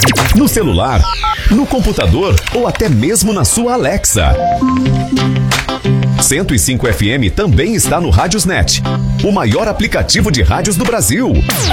no celular, no computador ou até mesmo na sua Alexa. 105 FM também está no Rádiosnet, o maior aplicativo de rádios do Brasil.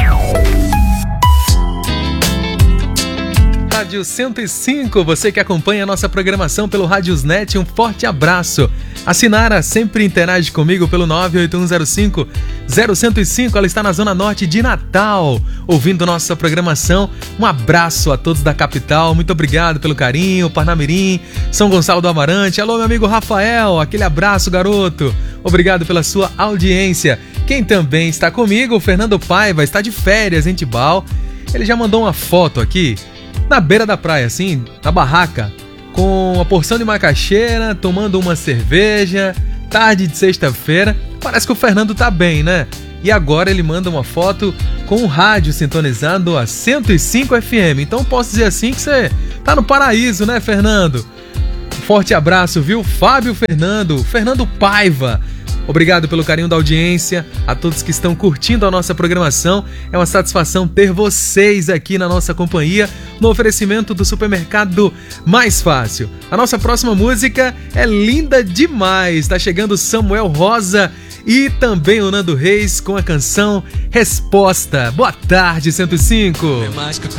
Rádio 105, você que acompanha a nossa programação pelo Rádiosnet, um forte abraço. A Sinara sempre interage comigo pelo 98105-0105, ela está na Zona Norte de Natal, ouvindo nossa programação. Um abraço a todos da capital, muito obrigado pelo carinho, Parnamirim, São Gonçalo do Amarante. Alô, meu amigo Rafael, aquele abraço, garoto. Obrigado pela sua audiência. Quem também está comigo, o Fernando Paiva, está de férias em Tibau. Ele já mandou uma foto aqui, na beira da praia, assim, na barraca, com uma porção de macaxeira, tomando uma cerveja, tarde de sexta-feira. Parece que o Fernando tá bem, né? E agora ele manda uma foto com o rádio sintonizado a 105 FM. Então posso dizer assim que você tá no paraíso, né, Fernando? Um forte abraço, viu? Fábio Fernando Paiva. Obrigado pelo carinho da audiência, a todos que estão curtindo a nossa programação. É uma satisfação ter vocês aqui na nossa companhia, no oferecimento do supermercado Mais Fácil. A nossa próxima música é linda demais. Tá chegando Samuel Rosa e também o Nando Reis com a canção Resposta. Boa tarde, 105. É mais que